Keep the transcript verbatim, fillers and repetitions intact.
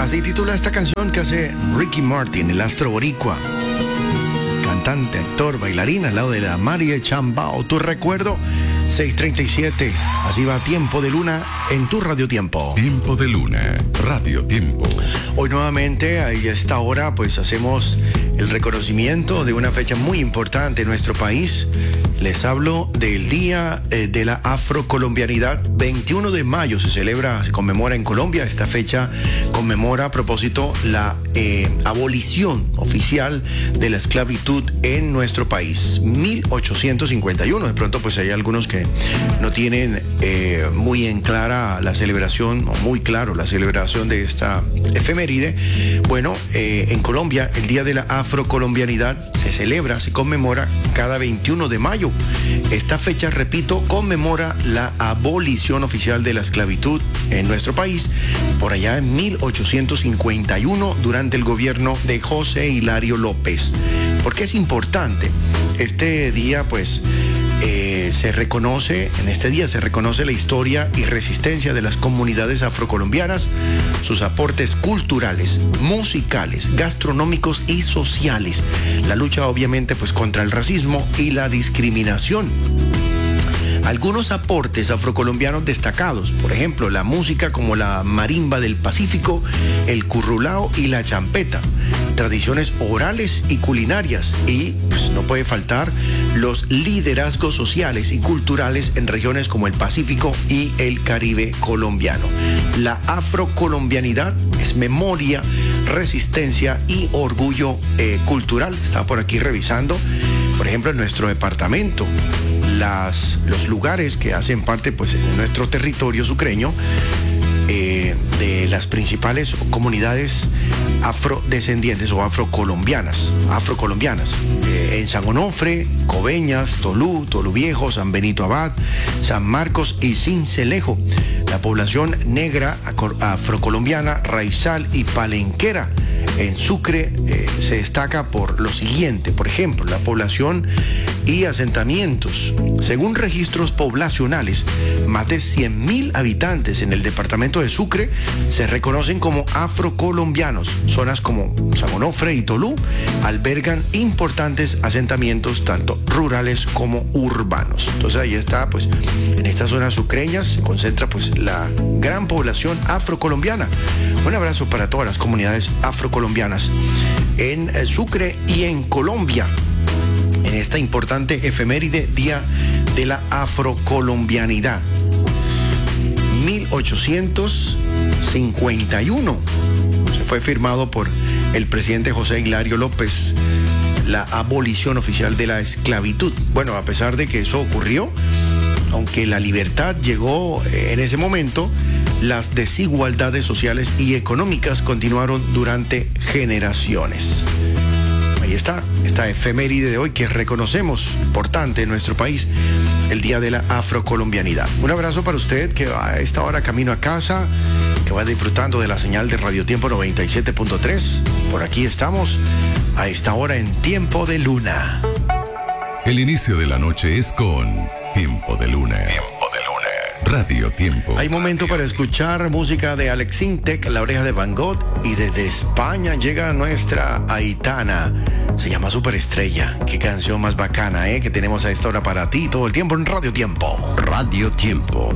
Así titula esta canción que hace Ricky Martin, el astro boricua. Cantante, actor, bailarín al lado de la María Chambao. Tu recuerdo, seis treinta y siete. Así va Tiempo de Luna en tu Radio Tiempo. Tiempo de Luna, Radio Tiempo. Hoy nuevamente a esta hora pues hacemos el reconocimiento de una fecha muy importante en nuestro país. Les hablo del Día eh, de la Afrocolombianidad. veintiuno de mayo se celebra, se conmemora en Colombia. Esta fecha conmemora a propósito la eh, abolición oficial de la esclavitud en nuestro país. mil ochocientos cincuenta y uno. De pronto pues hay algunos que no tienen eh, muy en clara la celebración, o muy claro la celebración de esta efeméride. Bueno, eh, en Colombia el Día de la Afrocolombianidad se celebra, se conmemora cada veintiuno de mayo. Esta fecha, repito, conmemora la abolición oficial de la esclavitud en nuestro país por allá en mil ochocientos cincuenta y uno durante el gobierno de José Hilario López. ¿Por qué es importante? Este día pues eh, se reconoce, en este día se reconoce la historia y resistencia de las comunidades afrocolombianas, sus aportes culturales, musicales, gastronómicos y sociales. La lucha obviamente pues contra el racismo y la discriminación. Algunos aportes afrocolombianos destacados, por ejemplo, la música como la marimba del Pacífico, el currulao y la champeta, tradiciones orales y culinarias, y pues, no puede faltar los liderazgos sociales y culturales en regiones como el Pacífico y el Caribe colombiano. La afrocolombianidad es memoria, resistencia y orgullo eh, cultural. Estaba por aquí revisando, por ejemplo, en nuestro departamento, Las, los lugares que hacen parte pues, en nuestro territorio sucreño, eh, de las principales comunidades afrodescendientes o afrocolombianas, afrocolombianas, eh, en San Onofre, Coveñas, Tolú, Tolú Viejo, San Benito Abad, San Marcos y Sincelejo. La población negra afrocolombiana, raizal y palenquera en Sucre eh, se destaca por lo siguiente. Por ejemplo, la población y asentamientos. Según registros poblacionales, más de cien mil habitantes en el departamento de Sucre se reconocen como afrocolombianos. Zonas como San Onofre y Tolú albergan importantes asentamientos, tanto rurales como urbanos. Entonces ahí está, pues, en estas zonas sucreñas se concentra pues la gran población afrocolombiana. Un abrazo para todas las comunidades afrocolombianas en Sucre y en Colombia, en esta importante efeméride Día de la Afrocolombianidad. mil ochocientos cincuenta y uno se fue firmado por el presidente José Hilario López la abolición oficial de la esclavitud. Bueno, a pesar de que eso ocurrió, aunque la libertad llegó en ese momento, las desigualdades sociales y económicas continuaron durante generaciones. Ahí está, esta efeméride de hoy que reconocemos, importante en nuestro país, el Día de la Afrocolombianidad. Un abrazo para usted que va a esta hora camino a casa, que va disfrutando de la señal de Radio Tiempo noventa y siete punto tres. Por aquí estamos, a esta hora en Tiempo de Luna. El inicio de la noche es con Tiempo de Luna. Tiempo de Luna. Radio Tiempo. Hay momento para escuchar música de Alex Sintek, La Oreja de Van Gogh, y desde España llega nuestra Aitana. Se llama Superestrella. Qué canción más bacana, ¿eh? Que tenemos a esta hora para ti todo el tiempo en Radio Tiempo. Radio Tiempo.